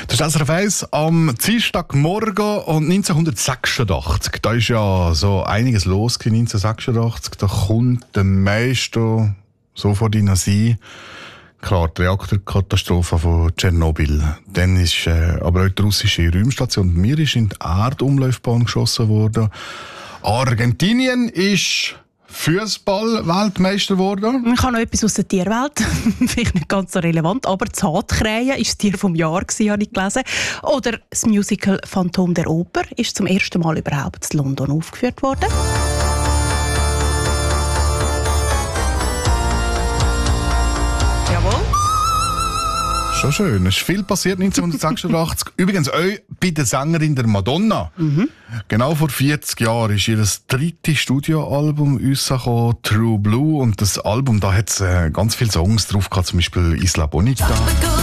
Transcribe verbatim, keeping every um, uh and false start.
Das ist S R F eins am Dienstagmorgen und neunzehnhundertsechsundachtzig. Da ist ja so einiges los gewesen, neunzehnhundertsechsundachtzig. Da kommt der Meister so vor deiner See. Klar, die Reaktorkatastrophe von Tschernobyl. Dann ist äh, aber auch die russische Raumstation Mir ist in die Erdumlaufbahn geschossen worden. Argentinien ist Fußball-Weltmeister geworden. Ich habe noch etwas aus der Tierwelt. Vielleicht nicht ganz so relevant, aber die Saatkrähe war das Tier vom Jahr, habe ich gelesen. Oder das Musical Phantom der Oper ist zum ersten Mal überhaupt in London aufgeführt worden. Jawohl. Schon schön. Es ist viel passiert neunzehnhundertsechsundachtzig. Übrigens auch bei der Sängerin der Madonna. Mhm. Genau vor vierzig Jahren ist ihr das dritte Studioalbum rausgekommen, True Blue. Und das Album, da hat es äh, ganz viele Songs drauf gehabt, zum Beispiel Isla Bonita.